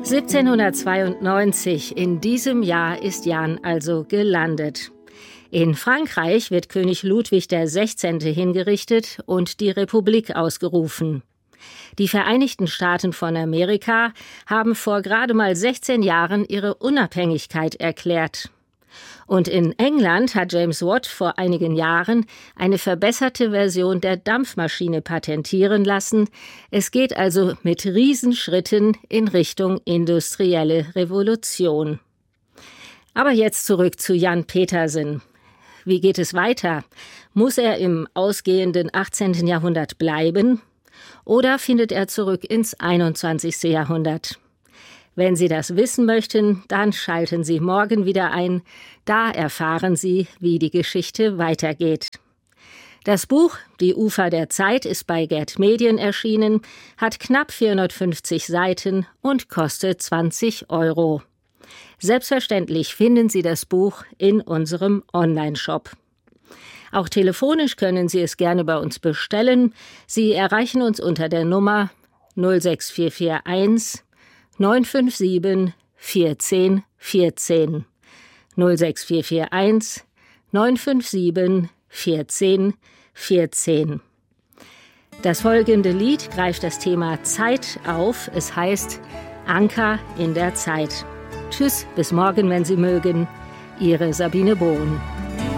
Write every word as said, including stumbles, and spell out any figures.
siebzehnhundertzweiundneunzig, in diesem Jahr ist Jan also gelandet. In Frankreich wird König Ludwig der Sechzehnte hingerichtet und die Republik ausgerufen. Die Vereinigten Staaten von Amerika haben vor gerade mal sechzehn Jahren ihre Unabhängigkeit erklärt. Und in England hat James Watt vor einigen Jahren eine verbesserte Version der Dampfmaschine patentieren lassen. Es geht also mit Riesenschritten in Richtung industrielle Revolution. Aber jetzt zurück zu Jan Petersen. Wie geht es weiter? Muss er im ausgehenden achtzehnten Jahrhundert bleiben? Oder findet er zurück ins einundzwanzigste Jahrhundert? Wenn Sie das wissen möchten, dann schalten Sie morgen wieder ein. Da erfahren Sie, wie die Geschichte weitergeht. Das Buch »Die Ufer der Zeit« ist bei Gerd Medien erschienen, hat knapp vierhundertfünfzig Seiten und kostet zwanzig Euro. Selbstverständlich finden Sie das Buch in unserem Online-Shop. Auch telefonisch können Sie es gerne bei uns bestellen. Sie erreichen uns unter der Nummer null sechs vier vier eins neun fünf sieben vier eins vier eins null sechs vier vier eins neun fünf sieben vier eins vier eins. Das folgende Lied greift das Thema Zeit auf. Es heißt Anker in der Zeit. Tschüss, bis morgen, wenn Sie mögen. Ihre Sabine Bohn.